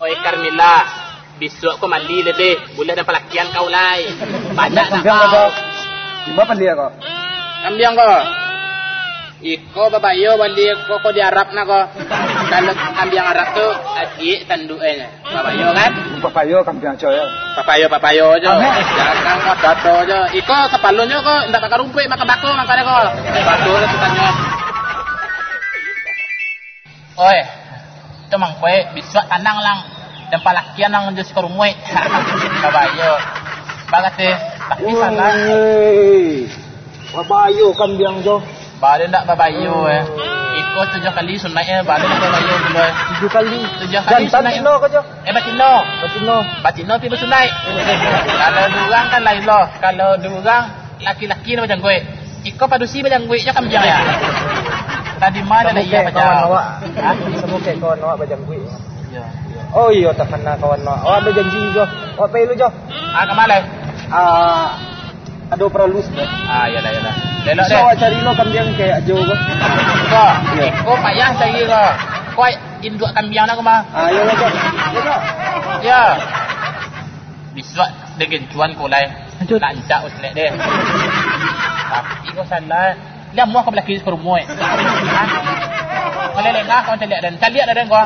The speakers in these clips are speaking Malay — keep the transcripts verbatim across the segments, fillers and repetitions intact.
Oi Carmilla, besok kau mandi lebih. Boleh dan pelakian kau lai. Banyak nak kau. Gimana dia kau? Kambiang kau. Iko babayo balik ko ko di Arab na ko. Kalau kambiang Arab tu adik tanduknya. Babayo kan? Babayo kambiang coy. Papayo papayo aja. Jangan kau tato aja. Iko kepalonyo ko ndak bakar rumput makan bako makane ko. Batu lah tukannya. Oi. Itu mang kowe bisa tanang lang dan palakian lang just ko rumoi. Babayo. Bagate tak bisa lah. Babayo kambiang jo. Balik tak babayo eh. Ikut tujuh kali sunatnya balik tak babayo dulu. Tujuh kali. Tujuh kali sunat. Batino kau jo. Eh batino. Batino. Batino tiba sunat. Kalau durang kan lain loh. Kalau durang laki-laki macam gue. Ikut padusi macam gue je kan biar ya. Tadi mana dah iya macam. Awak. Semua kayak kawan awak macam gue. Ya. Oh iya tak kena kawan awak. Awak ada janji jo. Awak pay lu jo. Ah kemana? Ah ada peralus deh. Ah ya dah ya dah. Lelok deh. So cari lo kambiang kayak jo ko. Ko. Ko payah cari ko. Ko induk kambiang nak mah. Ah ya lah jo. Ya. Ya. Bisa dengan cuan ko lai. Lanjak uslet deh. Tapi ko salah. Dia mau kau belaki ke rumah. Kalau lengah kau cari dan cari ada dan ko.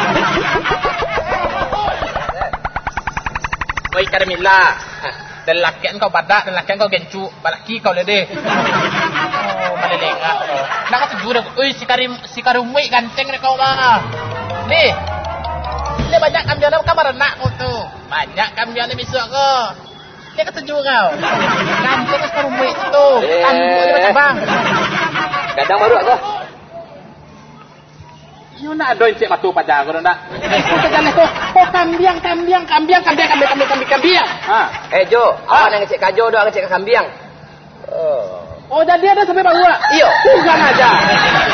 Oi Carmilla. Dan lakian kau badak dan lakian kau gencu, balaki kau lede. Oh, malelengak kau. Nak kau tujuh dah. Oi si Karim, si Karumui ganteng ni kau mah. Ni. Ni banyak kambiang dalam kamar nak kau tu. Banyak kambiang ni besok kau. Ni kau tujuh kau. Ganteng si Karumui tu. Tanduk dia macam bang. Kadang baru aku. You nak doin cek batu pajar kau nak. Kau jalan kau. Kau kambiang, kambiang, kambiang, kambiang, kambiang, kambiang, kambiang, kambiang. Ha. Eh Jo, awak nak ngecek kajo doang ngecek kambiang. Oh. Oh, jadi ada sampai bawa. Iyo. Bukan aja.